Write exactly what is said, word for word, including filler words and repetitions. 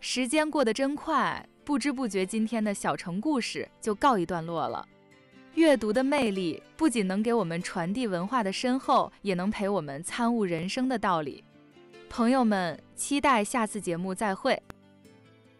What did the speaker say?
时间过得真快，不知不觉今天的小城故事就告一段落了。阅读的魅力不仅能给我们传递文化的深厚，也能陪我们参悟人生的道理。朋友们，期待下次节目再会。